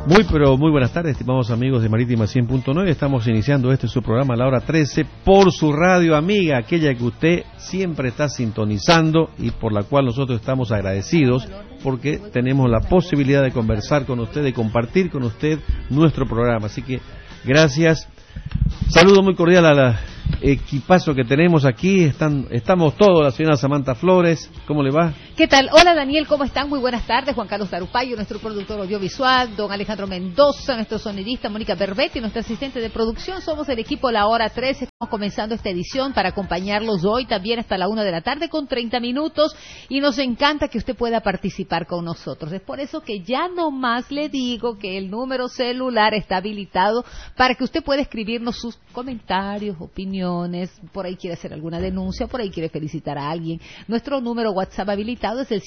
Pero muy buenas tardes, estimados amigos de Marítima 100.9. Estamos iniciando su programa a la hora 13 por su radio amiga, aquella que usted siempre está sintonizando y por la cual nosotros estamos agradecidos porque tenemos la posibilidad de conversar con usted, de compartir con usted nuestro programa. Así que gracias. Saludo muy cordial al equipazo que tenemos aquí. Estamos todos, la señora Samantha Flores. ¿Cómo le va? ¿Qué tal? Hola Daniel, ¿cómo están? Muy buenas tardes. Juan Carlos Tarupayo, nuestro productor audiovisual, don Alejandro Mendoza, nuestro sonidista, Mónica Berbetti, nuestra asistente de producción. Somos el equipo La Hora 13. Estamos comenzando esta edición para acompañarlos hoy también hasta la 1 de la tarde con 30 minutos y nos encanta que usted pueda participar con nosotros. Es por eso que ya nomás le digo que el número celular está habilitado para que usted pueda escribirnos sus comentarios, opiniones, por ahí quiere hacer alguna denuncia, por ahí quiere felicitar a alguien. Nuestro número WhatsApp habilitado es el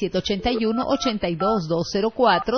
781-82204,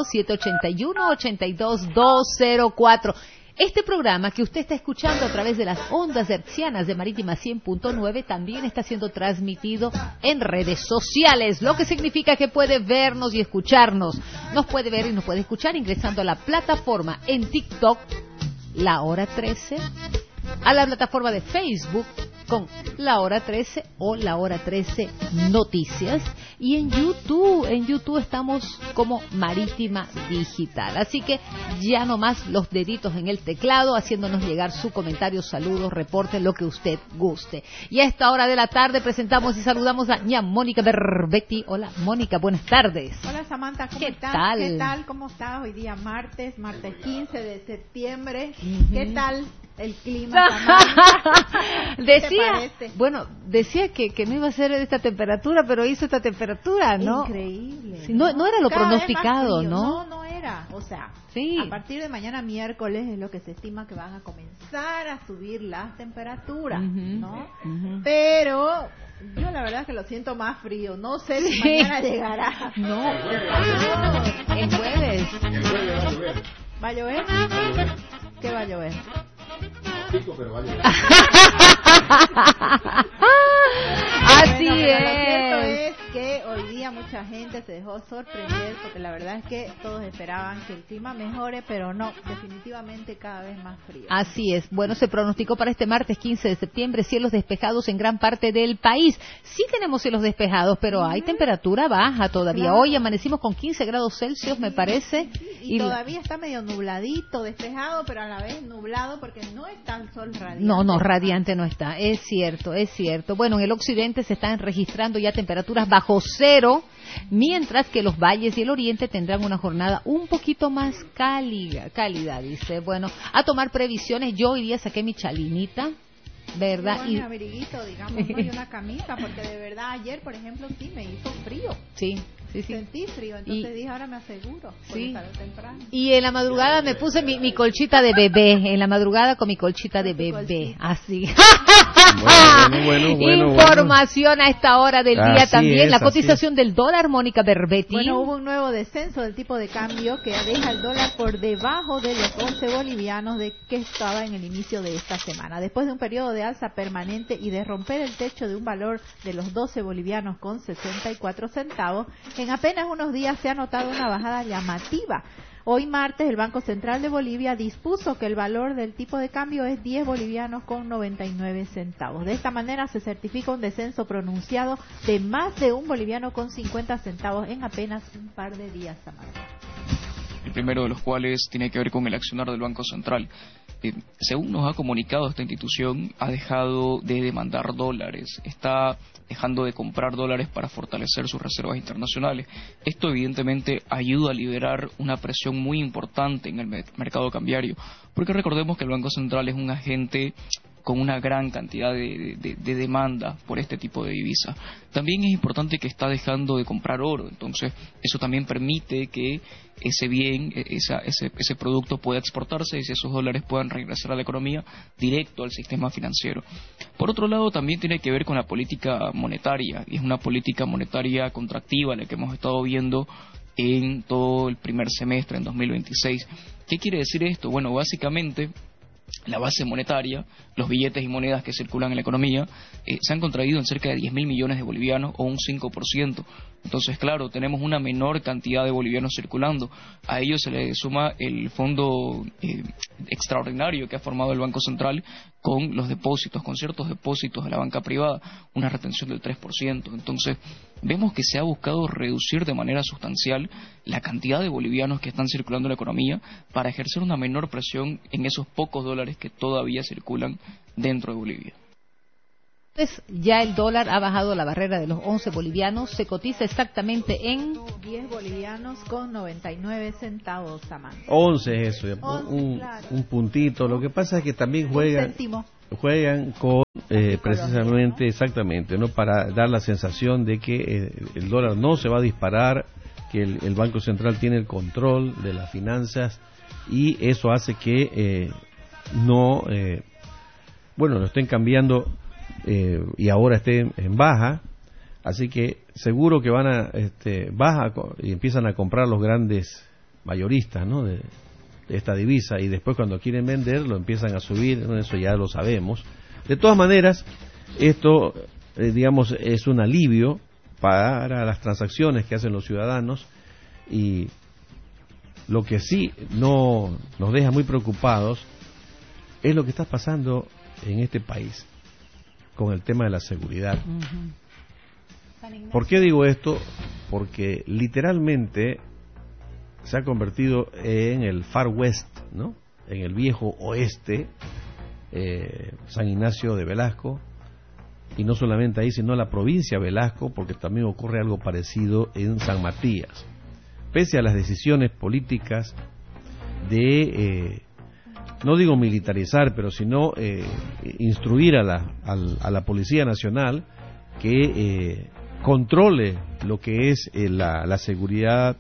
781-82204. Este programa que usted está escuchando a través de las ondas hertzianas de Marítima 100.9 también está siendo transmitido en redes sociales, lo que significa que puede vernos y escucharnos. Nos puede ver y nos puede escuchar ingresando a la plataforma en TikTok, La Hora 13, a la plataforma de Facebook con La Hora 13 o La Hora 13 Noticias, y en YouTube estamos como Marítima Digital. Así que ya nomás los deditos en el teclado haciéndonos llegar su comentario, saludos, reporte, lo que usted guste. Y a esta hora de la tarde presentamos y saludamos a ña Mónica Berbetti. Hola Mónica, buenas tardes. Hola Samantha, ¿cómo estás? Tal? ¿Qué tal? ¿Cómo estás? Hoy día martes 15 de septiembre. ¿Qué tal el clima? Decía que no iba a ser de esta temperatura, pero hizo esta temperatura, ¿no? Increíble. Sí, no era lo Cada pronosticado, vez más ¿no? frío. No era. O sea, sí. A partir de mañana miércoles es lo que se estima que van a comenzar a subir las temperaturas, ¿no? Pero yo la verdad es que lo siento más frío. No sé si mañana llegará. No, el jueves. ¿Va a llover? ¿Qué va a llover? Pero vale. Así Lo cierto es. es que hoy día mucha gente se dejó sorprender porque la verdad es que todos esperaban que el clima mejore, pero no, definitivamente cada vez más frío. Así es. Bueno, se pronosticó para este martes 15 de septiembre cielos despejados en gran parte del país. Sí tenemos cielos despejados, pero hay temperatura baja todavía. Claro. Hoy amanecimos con 15 grados Celsius, me parece. Y todavía está medio nubladito, despejado, pero a la vez nublado porque no está el sol radiante. No, radiante no está, es cierto. Bueno, en el occidente se están registrando ya temperaturas bajo cero, mientras que los valles y el oriente tendrán una jornada un poquito más cálida, dice. Bueno, a tomar previsiones. Yo hoy día saqué mi chalinita, ¿verdad? Y abriguito, digamos, ¿no? Y una camisa, porque de verdad ayer, por ejemplo, sí me hizo frío. Sí. Sentí frío, entonces dije, ahora me aseguro, porque salió temprano. Y en la madrugada me puse mi colchita de bebé, en la madrugada con mi colchita de bebé, así. Bueno. Información a esta hora del día Así también, es, la cotización del dólar, Mónica Berbetti. Bueno, hubo un nuevo descenso del tipo de cambio que deja el dólar por debajo de los 11 bolivianos de que estaba en el inicio de esta semana. Después de un periodo de alza permanente y de romper el techo de un valor de los 12 bolivianos con 64 centavos, en apenas unos días se ha notado una bajada llamativa. Hoy martes el Banco Central de Bolivia dispuso que el valor del tipo de cambio es 10 bolivianos con 99 centavos. De esta manera se certifica un descenso pronunciado de más de un boliviano con 50 centavos en apenas un par de días. El primero de los cuales tiene que ver con el accionar del Banco Central. Según nos ha comunicado esta institución, ha dejado de demandar dólares, está dejando de comprar dólares para fortalecer sus reservas internacionales. Esto evidentemente ayuda a liberar una presión muy importante en el mercado cambiario, porque recordemos que el Banco Central es un agente con una gran cantidad de demanda por este tipo de divisas. También es importante que está dejando de comprar oro, entonces eso también permite que ese bien, ese producto pueda exportarse y esos dólares puedan regresar a la economía directo al sistema financiero. Por otro lado, también tiene que ver con la política monetaria, y es una política monetaria contractiva la que hemos estado viendo en todo el primer semestre en 2026. ¿Qué quiere decir esto? Bueno, básicamente la base monetaria, los billetes y monedas que circulan en la economía, se han contraído en cerca de 10.000 millones de bolivianos o un 5%. Entonces, claro, tenemos una menor cantidad de bolivianos circulando. A ello se le suma el fondo extraordinario que ha formado el Banco Central con los depósitos, con ciertos depósitos de la banca privada, una retención del 3%. Entonces, vemos que se ha buscado reducir de manera sustancial la cantidad de bolivianos que están circulando en la economía para ejercer una menor presión en esos pocos dólares que todavía circulan dentro de Bolivia. Entonces, ya el dólar ha bajado la barrera de los 11 bolivianos, se cotiza exactamente en 10 bolivianos con 99 centavos, Samantha. 11 es eso, 11, claro. Un puntito. Lo que pasa es que también Un juegan céntimo. con precisamente, colombiano, ¿no? exactamente, ¿no? Para dar la sensación de que el dólar no se va a disparar, que el Banco Central tiene el control de las finanzas, y eso hace que lo estén cambiando y ahora esté en baja. Así que seguro que van a baja y empiezan a comprar los grandes mayoristas, ¿no? de esta divisa, y después cuando quieren vender lo empiezan a subir, ¿no? Eso ya lo sabemos. De todas maneras, esto digamos es un alivio para las transacciones que hacen los ciudadanos, y lo que sí no nos deja muy preocupados es lo que está pasando en este país con el tema de la seguridad. ¿Por qué digo esto? Porque literalmente se ha convertido en el Far West, ¿no? En el viejo oeste, San Ignacio de Velasco, y no solamente ahí, sino la provincia de Velasco, porque también ocurre algo parecido en San Matías. Pese a las decisiones políticas de no digo militarizar, pero sino instruir a la Policía Nacional que controle lo que es la seguridad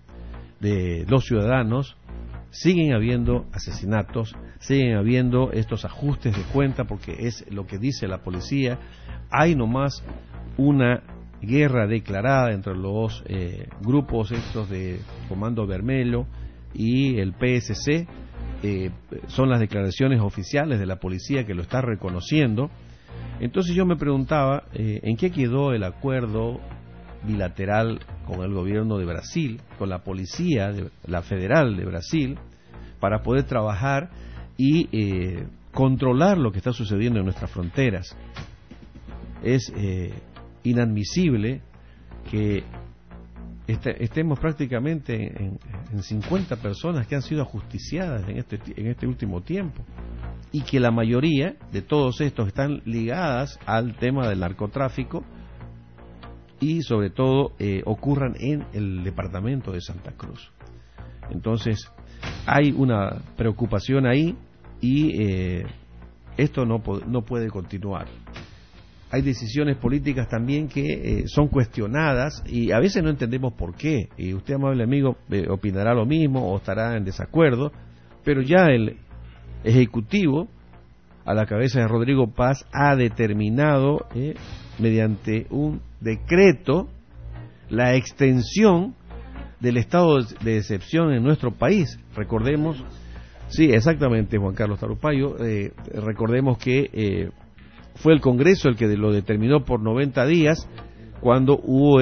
de los ciudadanos, siguen habiendo asesinatos, siguen habiendo estos ajustes de cuenta, porque es lo que dice la policía. Hay nomás una guerra declarada entre los grupos estos de Comando Vermelho y el PSC. Son las declaraciones oficiales de la policía que lo está reconociendo. Entonces yo me preguntaba en qué quedó el acuerdo bilateral con el gobierno de Brasil, con la policía la federal de Brasil, para poder trabajar y controlar lo que está sucediendo en nuestras fronteras. Es inadmisible que estemos prácticamente en 50 personas que han sido ajusticiadas en este último tiempo, y que la mayoría de todos estos están ligadas al tema del narcotráfico, y sobre todo ocurran en el departamento de Santa Cruz. Entonces hay una preocupación ahí, y esto no puede continuar. Hay decisiones políticas también que son cuestionadas, y a veces no entendemos por qué, y usted, amable amigo, opinará lo mismo o estará en desacuerdo, pero ya el Ejecutivo, a la cabeza de Rodrigo Paz, ha determinado mediante un decreto la extensión del estado de excepción en nuestro país. Recordemos, sí, exactamente, Juan Carlos Tarupayo, recordemos que fue el Congreso el que lo determinó por 90 días, cuando hubo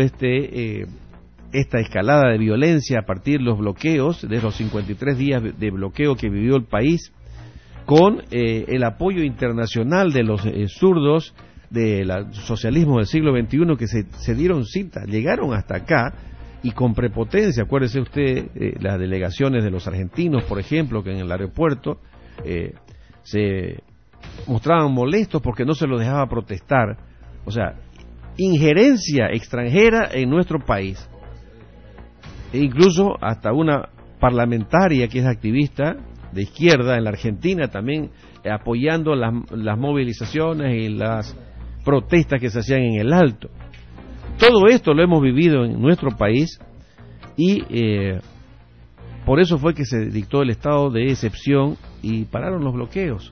esta escalada de violencia a partir de los bloqueos, de los 53 días de bloqueo que vivió el país, con el apoyo internacional de los zurdos del socialismo del siglo XXI, que se dieron cita, llegaron hasta acá, y con prepotencia. Acuérdese usted las delegaciones de los argentinos, por ejemplo, que en el aeropuerto se mostraban molestos porque no se los dejaba protestar. O sea, injerencia extranjera en nuestro país, e incluso hasta una parlamentaria que es activista de izquierda en la Argentina también apoyando las movilizaciones y las protestas que se hacían en el Alto. Todo esto lo hemos vivido en nuestro país, y por eso fue que se dictó el estado de excepción y pararon los bloqueos.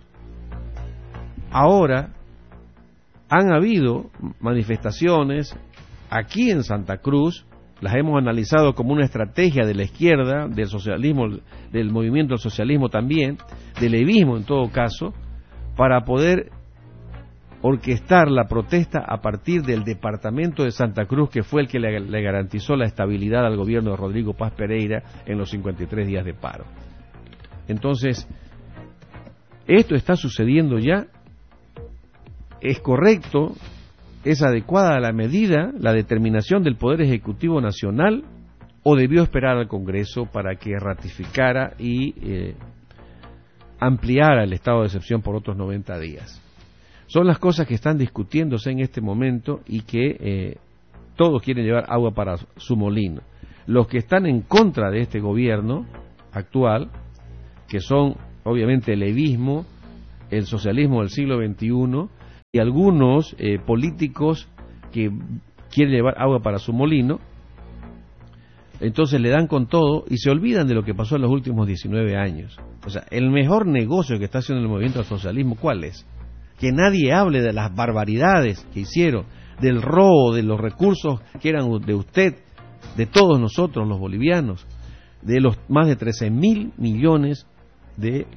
Ahora han habido manifestaciones aquí en Santa Cruz. las hemos analizado como una estrategia de la izquierda, del socialismo, del movimiento del socialismo también, del levismo en todo caso, para poder orquestar la protesta a partir del departamento de Santa Cruz, que fue el que le garantizó la estabilidad al gobierno de Rodrigo Paz Pereira en los 53 días de paro. Entonces, esto está sucediendo ya, es correcto, es adecuada la medida, la determinación del Poder Ejecutivo Nacional, o debió esperar al Congreso para que ratificara y ampliara el estado de excepción por otros 90 días. Son las cosas que están discutiéndose en este momento y que todos quieren llevar agua para su molino. Los que están en contra de este gobierno actual, que son obviamente el levismo, el socialismo del siglo XXI y algunos políticos que quieren llevar agua para su molino, entonces le dan con todo y se olvidan de lo que pasó en los últimos 19 años. O sea, el mejor negocio que está haciendo el movimiento del socialismo, ¿cuál es? Que nadie hable de las barbaridades que hicieron, del robo de los recursos que eran de usted, de todos nosotros los bolivianos, de los más de 13.000 millones de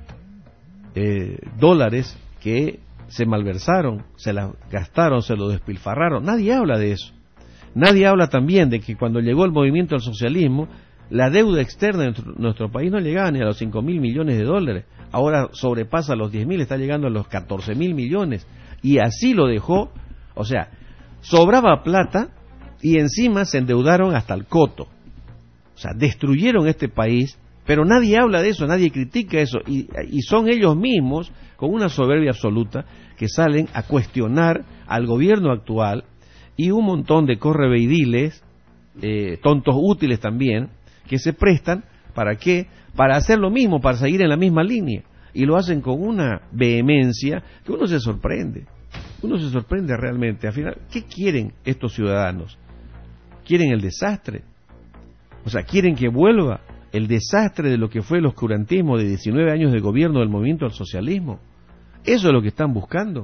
dólares que se malversaron, se las gastaron, se lo despilfarraron. Nadie habla de eso. Nadie habla también de que cuando llegó el movimiento del socialismo, la deuda externa de nuestro país no llegaba ni a los 5.000 millones de dólares. Ahora sobrepasa los 10.000, está llegando a los 14.000 millones. Y así lo dejó, o sea, sobraba plata y encima se endeudaron hasta el coto. O sea, destruyeron este país, pero nadie habla de eso, nadie critica eso. Y son ellos mismos, con una soberbia absoluta, que salen a cuestionar al gobierno actual y un montón de correveidiles, tontos útiles también, que se prestan, ¿para qué? Para hacer lo mismo, para seguir en la misma línea. Y lo hacen con una vehemencia que uno se sorprende. Uno se sorprende realmente. Al final, ¿qué quieren estos ciudadanos? ¿Quieren el desastre? O sea, ¿quieren que vuelva el desastre de lo que fue el oscurantismo de 19 años de gobierno del movimiento al socialismo? Eso es lo que están buscando.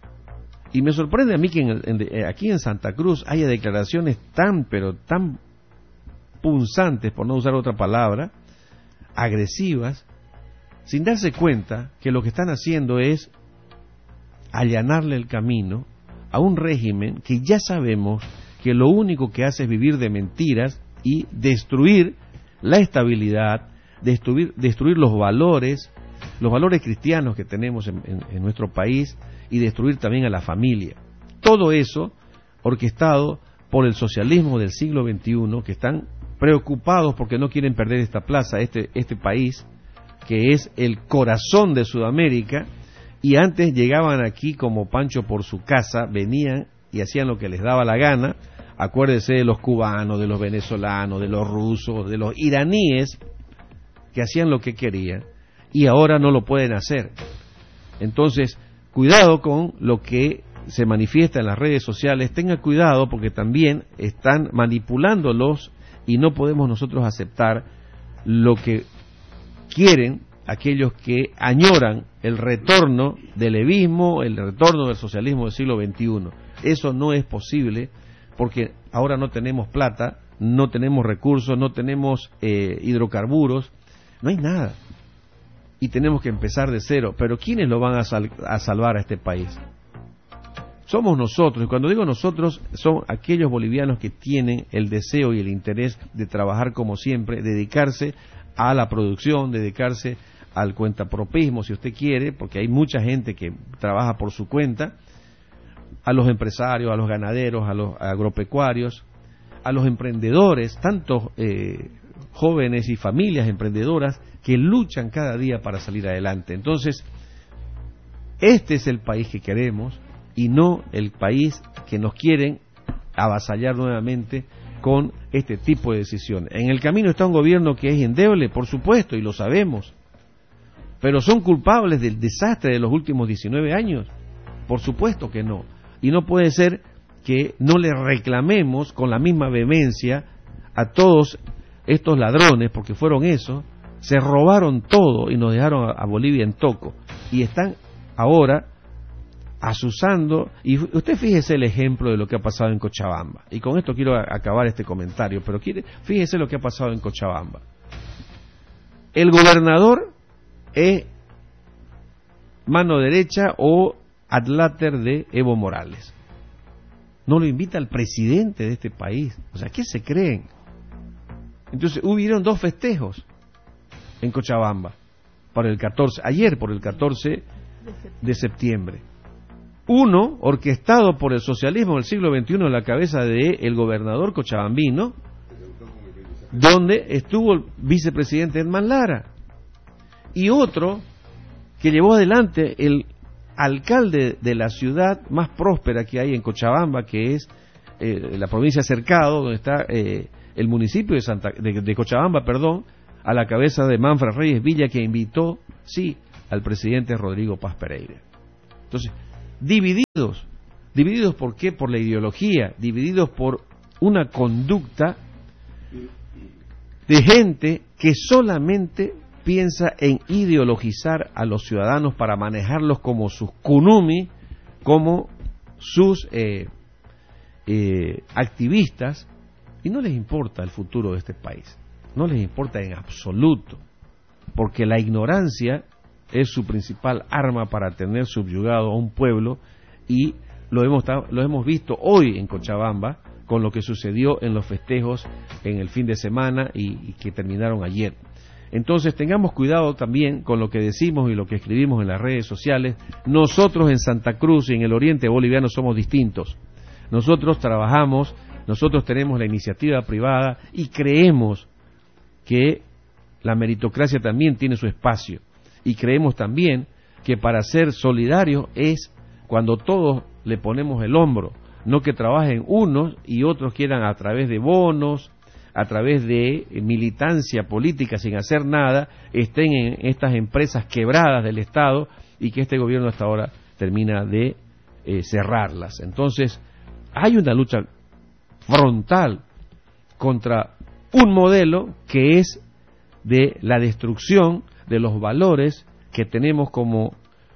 Y me sorprende a mí que aquí en Santa Cruz haya declaraciones tan, pero tan punzantes, por no usar otra palabra, agresivas, sin darse cuenta que lo que están haciendo es allanarle el camino a un régimen que ya sabemos que lo único que hace es vivir de mentiras y destruir la estabilidad, destruir los valores cristianos que tenemos en nuestro país y destruir también a la familia. Todo eso orquestado por el socialismo del siglo XXI, que están preocupados porque no quieren perder esta plaza, este país, que es el corazón de Sudamérica, y antes llegaban aquí como Pancho por su casa, venían y hacían lo que les daba la gana. Acuérdese de los cubanos, de los venezolanos, de los rusos, de los iraníes, que hacían lo que querían, y ahora no lo pueden hacer. Entonces, cuidado con lo que se manifiesta en las redes sociales, tenga cuidado porque también están manipulándolos y no podemos nosotros aceptar lo que quieren aquellos que añoran el retorno del levismo, el retorno del socialismo del siglo XXI. Eso no es posible porque ahora no tenemos plata, no tenemos recursos, no tenemos hidrocarburos, no hay nada. Y tenemos que empezar de cero. Pero ¿quiénes lo van a salvar a este país? Somos nosotros, y cuando digo nosotros, son aquellos bolivianos que tienen el deseo y el interés de trabajar como siempre, dedicarse a la producción, dedicarse al cuentapropismo, si usted quiere, porque hay mucha gente que trabaja por su cuenta, a los empresarios, a los ganaderos, a los agropecuarios, a los emprendedores, tantos jóvenes y familias emprendedoras que luchan cada día para salir adelante. Entonces, este es el país que queremos y no el país que nos quieren avasallar nuevamente con este tipo de decisiones. En el camino está un gobierno que es endeble, por supuesto, y lo sabemos, pero ¿son culpables del desastre de los últimos 19 años? Por supuesto que no. Y no puede ser que no le reclamemos con la misma vehemencia a todos estos ladrones, porque fueron esos, se robaron todo y nos dejaron a Bolivia en toco. Y están ahora asusando, y usted fíjese el ejemplo de lo que ha pasado en Cochabamba, y con esto quiero acabar este comentario, pero fíjese lo que ha pasado en Cochabamba. El gobernador es mano derecha o adláter de Evo Morales. No lo invita el presidente de este país. O sea, ¿qué se creen? Entonces, hubieron 2 festejos en Cochabamba ayer por el 14 de septiembre. Uno, orquestado por el socialismo del siglo XXI en la cabeza del gobernador cochabambino, donde estuvo el vicepresidente Edman Lara. Y otro, que llevó adelante el alcalde de la ciudad más próspera que hay en Cochabamba, que es la provincia de Cercado, donde está el municipio de Cochabamba, a la cabeza de Manfred Reyes Villa, que invitó, sí, al presidente Rodrigo Paz Pereira. Entonces, divididos ¿por qué? Por la ideología, divididos por una conducta de gente que solamente piensa en ideologizar a los ciudadanos para manejarlos como sus kunumi, como sus activistas, y no les importa el futuro de este país, no les importa en absoluto, porque la ignorancia es su principal arma para tener subyugado a un pueblo, y lo hemos visto hoy en Cochabamba con lo que sucedió en los festejos en el fin de semana y que terminaron ayer. Entonces tengamos cuidado también con lo que decimos y lo que escribimos en las redes sociales. Nosotros en Santa Cruz y en el oriente boliviano somos distintos. Nosotros trabajamos, nosotros tenemos la iniciativa privada y creemos que la meritocracia también tiene su espacio. Y creemos también que para ser solidarios es cuando todos le ponemos el hombro, no que trabajen unos y otros quieran a través de bonos, a través de militancia política sin hacer nada, estén en estas empresas quebradas del Estado y que este gobierno hasta ahora termina de cerrarlas. Entonces, hay una lucha frontal contra un modelo que es de la destrucción de los valores que tenemos como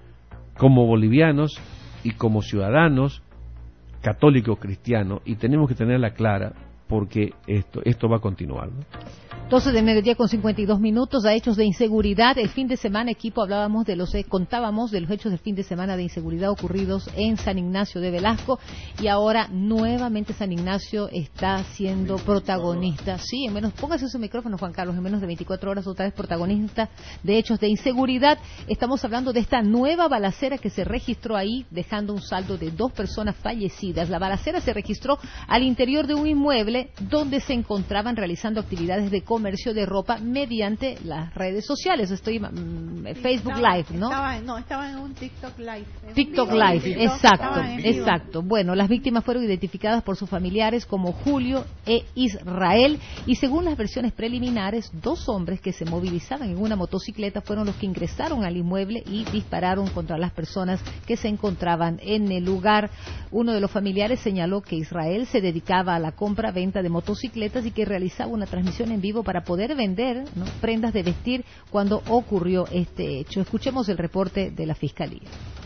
bolivianos y como ciudadanos católicos cristianos, y tenemos que tenerla clara porque esto va a continuar, ¿no? 12 del mediodía con 52 minutos, a hechos de inseguridad. El fin de semana, equipo, contábamos de los hechos del fin de semana de inseguridad ocurridos en San Ignacio de Velasco, y ahora nuevamente San Ignacio está siendo protagonista. Sí, póngase su micrófono, Juan Carlos, en menos de 24 horas otra vez protagonista de hechos de inseguridad. Estamos hablando de esta nueva balacera que se registró ahí, dejando un saldo de 2 personas fallecidas. La balacera se registró al interior de un inmueble donde se encontraban realizando actividades de comercio de ropa mediante las redes sociales. Facebook Live, ¿no? Estaba en un TikTok Live. TikTok Live, exacto. Bueno, las víctimas fueron identificadas por sus familiares como Julio e Israel, y según las versiones preliminares, 2 hombres que se movilizaban en una motocicleta fueron los que ingresaron al inmueble y dispararon contra las personas que se encontraban en el lugar. Uno de los familiares señaló que Israel se dedicaba a la compra-venta de motocicletas y que realizaba una transmisión en vivo para poder vender, ¿no?, prendas de vestir cuando ocurrió este hecho. Escuchemos el reporte de la Fiscalía.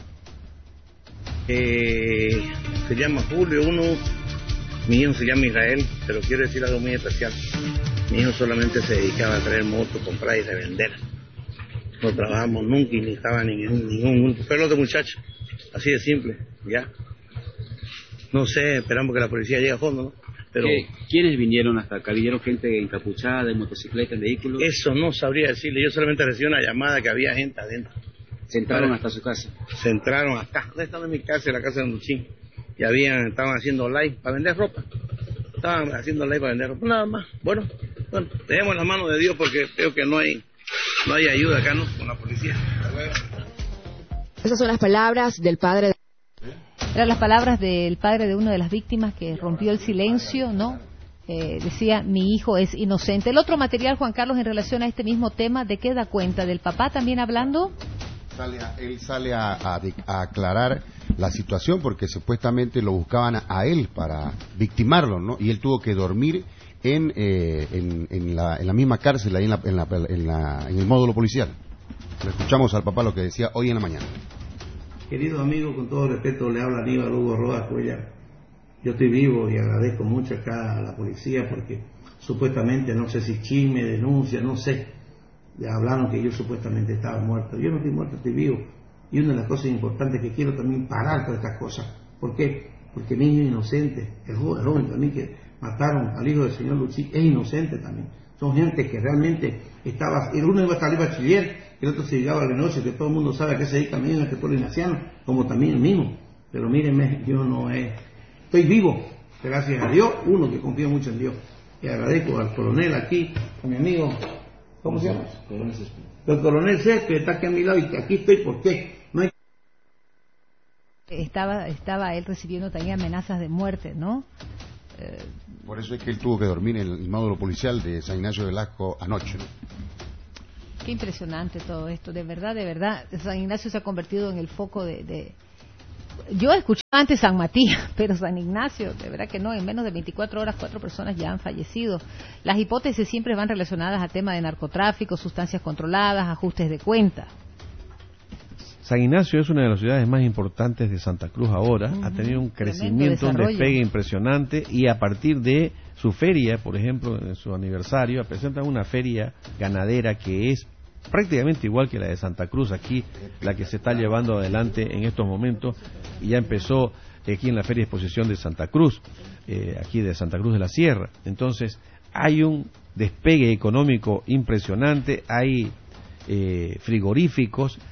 Se llama Julio, mi hijo se llama Israel, pero quiero decir algo muy especial. Mi hijo solamente se dedicaba a traer motos, comprar y revender. No trabajamos nunca y ni estaba en ningún grupo. Pero el otro muchacho, así de simple, ya. No sé, esperamos que la policía llegue a fondo, ¿no? Pero ¿quiénes vinieron hasta acá? ¿Vinieron gente encapuchada, en motocicletas, en vehículos? Eso no sabría decirle. Yo solamente recibí una llamada que había gente adentro. ¿Se entraron hasta su casa? Se entraron acá. Esta no es mi casa, es la casa de Luchín. Y estaban haciendo live para vender ropa. Estaban haciendo live para vender ropa. Nada más. Bueno, tenemos la mano de Dios porque creo que no hay ayuda acá, ¿no? Con la policía. Esas son las palabras del padre. Eran las palabras del padre de una de las víctimas que rompió el silencio, ¿no? Decía, mi hijo es inocente. El otro material, Juan Carlos, en relación a este mismo tema, ¿de qué da cuenta? ¿Del papá también hablando? Él sale a aclarar la situación porque supuestamente lo buscaban a él para victimarlo, ¿no? Y él tuvo que dormir en la misma cárcel, ahí en el módulo policial. Le escuchamos al papá lo que decía hoy en la mañana. Querido amigo, con todo respeto, le habla Aníbal Hugo Rodas Cuellar. Yo estoy vivo y agradezco mucho acá a la policía porque supuestamente, no sé si chisme, denuncia, no sé, le hablaron que yo supuestamente estaba muerto. Yo no estoy muerto, estoy vivo. Y una de las cosas importantes que quiero también parar todas estas cosas. ¿Por qué? Porque niños inocentes, el joven también que mataron al hijo del señor Luchi, es inocente también. Son gente que realmente estaba, el uno iba a salir bachiller, el otro se llegaba a la noche, que todo el mundo sabe a qué se dedica también el sector ignaciano, como también el mismo. Pero mírenme, yo no estoy vivo, gracias a Dios, uno que confía mucho en Dios. Y agradezco al coronel aquí, a mi amigo, ¿cómo se llama? El coronel Céspedes está aquí a mi lado y aquí estoy, ¿por qué? No hay... Estaba él recibiendo también amenazas de muerte, ¿no? Por eso es que él tuvo que dormir en el módulo policial de San Ignacio de Velasco anoche, ¿no? Qué impresionante todo esto, de verdad, San Ignacio se ha convertido en el foco Yo escuchaba antes San Matías, pero San Ignacio, de verdad que no, en menos de 24 horas 4 personas ya han fallecido. Las hipótesis siempre van relacionadas a temas de narcotráfico, sustancias controladas, ajustes de cuenta. San Ignacio es una de las ciudades más importantes de Santa Cruz ahora, ha tenido un crecimiento, un despegue impresionante y a partir de su feria, por ejemplo, en su aniversario, presentan una feria ganadera que es prácticamente igual que la de Santa Cruz, aquí la que se está llevando adelante en estos momentos y ya empezó aquí en la Feria de Exposición de Santa Cruz, aquí de Santa Cruz de la Sierra. Entonces hay un despegue económico impresionante, hay frigoríficos,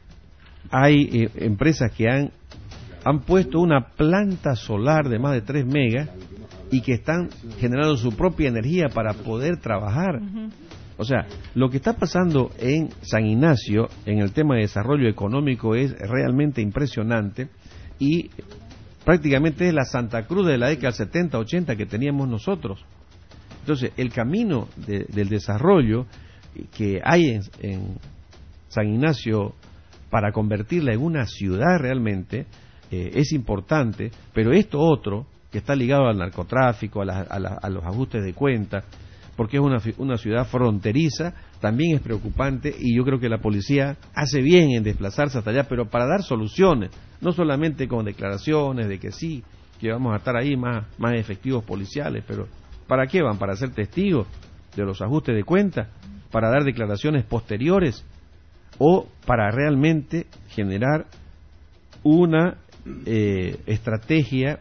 hay empresas que han puesto una planta solar de más de 3 megas y que están generando su propia energía para poder trabajar. O sea, lo que está pasando en San Ignacio en el tema de desarrollo económico es realmente impresionante y prácticamente es la Santa Cruz de la década del 70, 80 que teníamos nosotros. Entonces, el camino del desarrollo que hay en San Ignacio para convertirla en una ciudad realmente es importante, pero esto otro, que está ligado al narcotráfico, a los ajustes de cuenta, porque es una ciudad fronteriza, también es preocupante y yo creo que la policía hace bien en desplazarse hasta allá, pero para dar soluciones, no solamente con declaraciones de que sí, que vamos a estar ahí más efectivos policiales, pero ¿para qué van? ¿Para ser testigos de los ajustes de cuenta? ¿Para dar declaraciones posteriores? ¿O para realmente generar una estrategia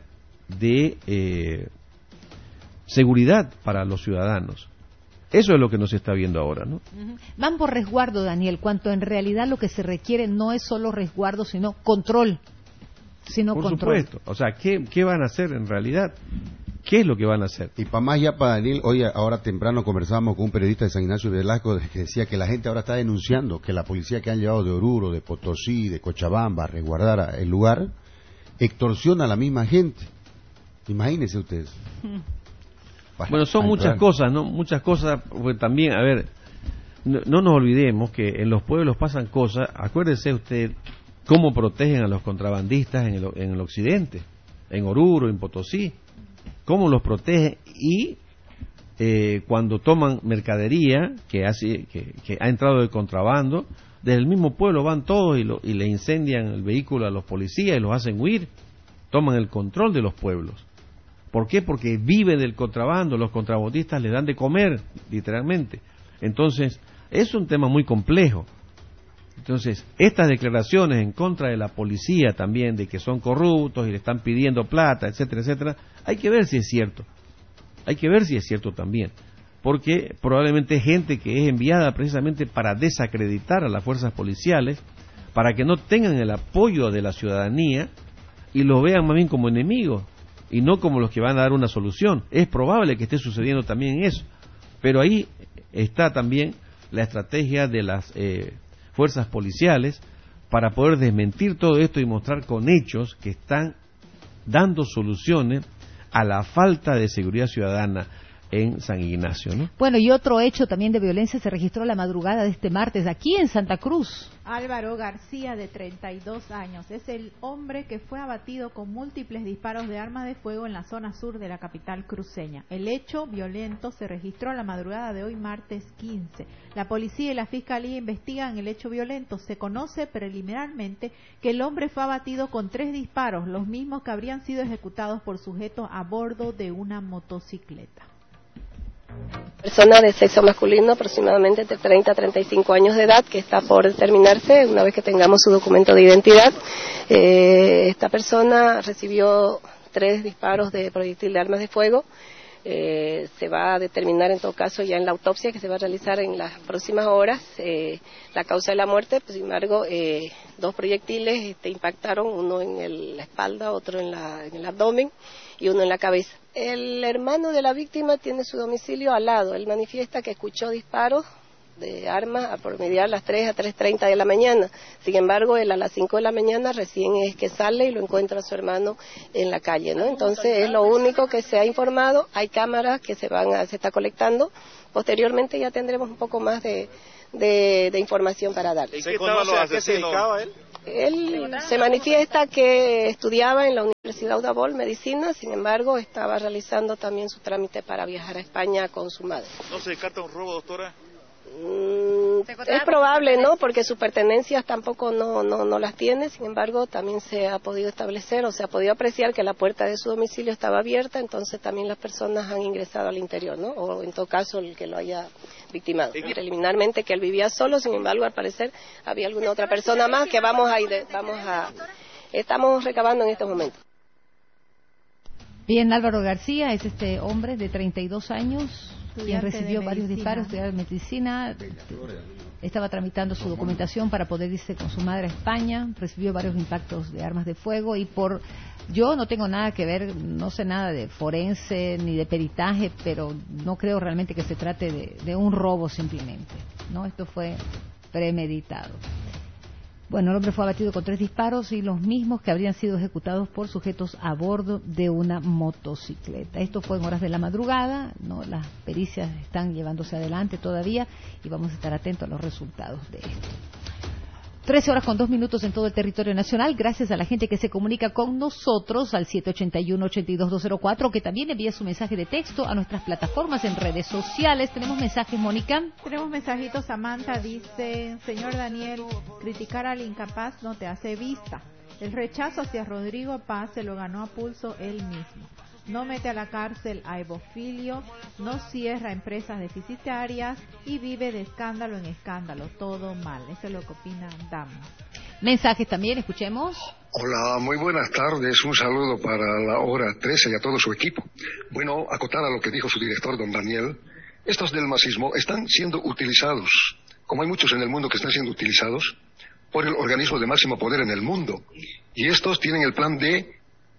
de seguridad para los ciudadanos? Eso es lo que nos está viendo ahora, ¿no? Van por resguardo, Daniel, cuanto en realidad lo que se requiere no es solo resguardo, sino control. Por supuesto. O sea, ¿qué van a hacer en realidad? ¿Qué es lo que van a hacer? Y para más ya, para Daniel, hoy ahora temprano conversábamos con un periodista de San Ignacio de Velasco que decía que la gente ahora está denunciando que la policía que han llevado de Oruro, de Potosí, de Cochabamba a resguardar el lugar, extorsiona a la misma gente. Imagínense ustedes. Bueno, son muchas cosas, ¿no? Muchas cosas, pues también, a ver, no nos olvidemos que en los pueblos pasan cosas. Acuérdese usted cómo protegen a los contrabandistas en el occidente, en Oruro, en Potosí, cómo los protegen y cuando toman mercadería que ha entrado de contrabando, desde el mismo pueblo van todos y le incendian el vehículo a los policías y los hacen huir, toman el control de los pueblos. ¿Por qué? Porque viven del contrabando, los contrabandistas les dan de comer, literalmente. Entonces, es un tema muy complejo. Entonces, estas declaraciones en contra de la policía también, de que son corruptos y le están pidiendo plata, etcétera, etcétera, hay que ver si es cierto. Hay que ver si es cierto también. Porque probablemente es gente que es enviada precisamente para desacreditar a las fuerzas policiales, para que no tengan el apoyo de la ciudadanía y lo vean más bien como enemigos y no como los que van a dar una solución. Es probable que esté sucediendo también eso. Pero ahí está también la estrategia de las fuerzas policiales para poder desmentir todo esto y mostrar con hechos que están dando soluciones a la falta de seguridad ciudadana. en San Ignacio, ¿no? Bueno, y otro hecho también de violencia se registró la madrugada de este martes aquí en Santa Cruz. Álvaro García, de 32 años, es el hombre que fue abatido con múltiples disparos de arma de fuego en la zona sur de la capital cruceña. El hecho violento se registró la madrugada de hoy, martes 15. La policía y la fiscalía investigan el hecho violento. Se conoce preliminarmente que el hombre fue abatido con 3 disparos, los mismos que habrían sido ejecutados por sujetos a bordo de una motocicleta. Persona de sexo masculino, aproximadamente de 30 a 35 años de edad, que está por determinarse una vez que tengamos su documento de identidad. Esta persona recibió 3 disparos de proyectil de armas de fuego. Se va a determinar en todo caso ya en la autopsia que se va a realizar en las próximas horas la causa de la muerte. Pues, sin embargo, 2 proyectiles impactaron, uno en la espalda, otro en el abdomen y uno en la cabeza. El hermano de la víctima tiene su domicilio al lado. Él manifiesta que escuchó disparos de armas a promediar las 3 a 3:30 de la mañana. Sin embargo, él a las 5 de la mañana recién es que sale y lo encuentra a su hermano en la calle, ¿no? Entonces es lo único que se ha informado. Hay cámaras que se está colectando. Posteriormente ya tendremos un poco más de información para dar. ¿En qué estaba, a qué se dedicaba él? Él se manifiesta que estudiaba en la Universidad Udabol Medicina, sin embargo estaba realizando también su trámite para viajar a España con su madre. ¿No se descarta un robo, doctora? Es probable, ¿no? Porque sus pertenencias tampoco no las tiene. Sin embargo, también se ha podido establecer o se ha podido apreciar que la puerta de su domicilio estaba abierta, entonces también las personas han ingresado al interior, ¿no? O en todo caso el que lo haya victimado. Preliminarmente que él vivía solo, sin embargo, al parecer había alguna otra persona más que estamos recabando en estos momentos. Bien, Álvaro García es este hombre de 32 años, quien recibió varios disparos, estudiaba medicina, estaba tramitando su documentación para poder irse con su madre a España, recibió varios impactos de armas de fuego y yo no tengo nada que ver, no sé nada de forense ni de peritaje, pero no creo realmente que se trate de un robo simplemente, ¿no? Esto fue premeditado. Bueno, el hombre fue abatido con 3 disparos y los mismos que habrían sido ejecutados por sujetos a bordo de una motocicleta. Esto fue en horas de la madrugada, ¿no? Las pericias están llevándose adelante todavía y vamos a estar atentos a los resultados de esto. 13:02 en todo el territorio nacional, gracias a la gente que se comunica con nosotros al 781-82204, que también envía su mensaje de texto a nuestras plataformas en redes sociales. ¿Tenemos mensajes, Mónica? Tenemos mensajitos. Samantha dice: señor Daniel, criticar al incapaz no te hace vista. El rechazo hacia Rodrigo Paz se lo ganó a pulso él mismo. No mete a la cárcel a Evo Filio, no cierra empresas deficitarias y vive de escándalo en escándalo, todo mal. Eso es lo que opina Dama. Mensajes también, escuchemos. Hola, muy buenas tardes, un saludo para la hora 13 y a todo su equipo. Bueno, acotar a lo que dijo su director, don Daniel, estos del masismo están siendo utilizados, como hay muchos en el mundo que están siendo utilizados, por el organismo de máximo poder en el mundo. Y estos tienen el plan de...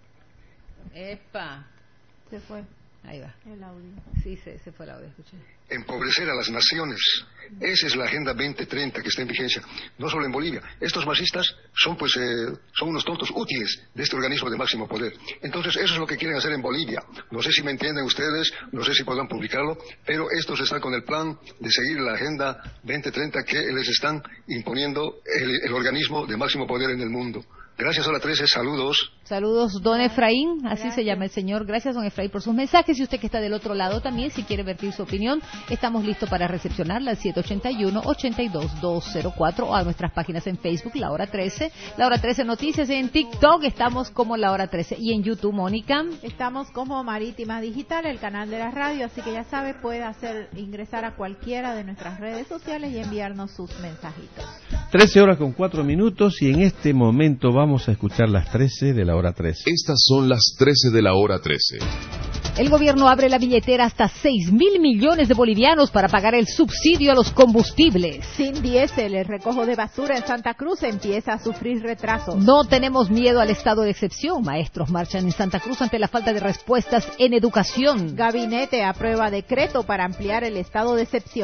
¡Epa! Se fue. Ahí va. El audio. Sí, se fue el audio, escuché. Empobrecer a las naciones. Esa es la Agenda 2030 que está en vigencia. No solo en Bolivia. Estos masistas son son unos tontos útiles de este organismo de máximo poder. Entonces, eso es lo que quieren hacer en Bolivia. No sé si me entienden ustedes, no sé si podrán publicarlo, pero estos están con el plan de seguir la Agenda 2030 que les están imponiendo el organismo de máximo poder en el mundo. Gracias a la 13, saludos. Saludos, don Efraín, así se llama el señor. Gracias, don Efraín, por sus mensajes. Y usted que está del otro lado también, si quiere vertir su opinión, estamos listos para recepcionarla al 781-82204 o a nuestras páginas en Facebook, La Hora 13, La Hora 13 Noticias, en TikTok estamos como La Hora 13 y en YouTube, Mónica. Estamos como Marítima Digital, el canal de la radio, así que ya sabe, puede ingresar a cualquiera de nuestras redes sociales y enviarnos sus mensajitos. 13:04 y en este momento vamos a escuchar las 13 de la hora 13. Estas son las 13 de la hora 13. El gobierno abre la billetera hasta 6.000 millones de bolivianos para pagar el subsidio a los combustibles. Sin diésel, el recojo de basura en Santa Cruz empieza a sufrir retrasos. No tenemos miedo al estado de excepción. Maestros marchan en Santa Cruz ante la falta de respuestas en educación. Gabinete aprueba decreto para ampliar el estado de excepción.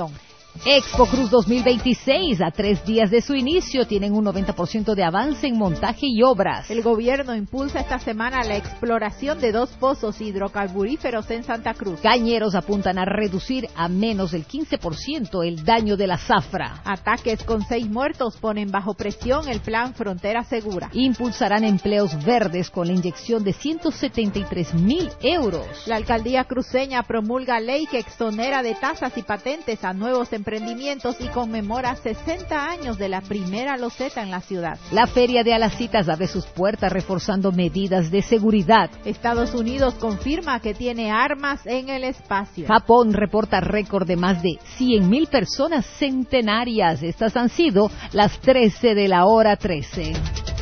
Expo Cruz 2026, a 3 días de su inicio, tienen un 90% de avance en montaje y obras. El gobierno impulsa esta semana la exploración de 2 pozos hidrocarburíferos en Santa Cruz. Cañeros apuntan a reducir a menos del 15% el daño de la zafra. Ataques con 6 muertos ponen bajo presión el plan Frontera Segura. Impulsarán empleos verdes con la inyección de 173.000 euros. La alcaldía cruceña promulga ley que exonera de tasas y patentes a nuevos emprendimientos y conmemora 60 años de la primera loseta en la ciudad. La Feria de Alacitas abre sus puertas reforzando medidas de seguridad. Estados Unidos confirma que tiene armas en el espacio. Japón reporta récord de más de 100.000 personas centenarias. Estas han sido las 13 de la hora 13.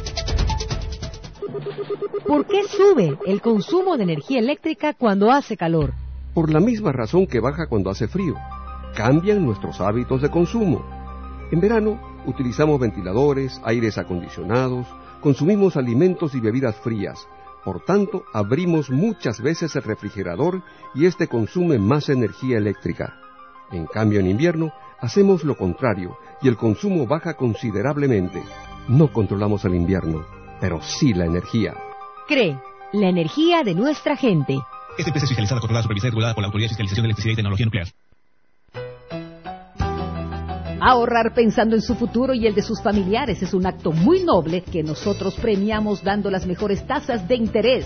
¿Por qué sube el consumo de energía eléctrica cuando hace calor? Por la misma razón que baja cuando hace frío. Cambian nuestros hábitos de consumo. En verano utilizamos ventiladores, aires acondicionados, consumimos alimentos y bebidas frías. Por tanto, abrimos muchas veces el refrigerador y este consume más energía eléctrica. En cambio, en invierno hacemos lo contrario y el consumo baja considerablemente. No controlamos el invierno, pero sí la energía. CRE, la energía de nuestra gente. Esta empresa es fiscalizada, controlada, supervisada y regulada por la Autoridad de Fiscalización de Electricidad y Tecnología Nuclear. Ahorrar pensando en su futuro y el de sus familiares es un acto muy noble que nosotros premiamos dando las mejores tasas de interés.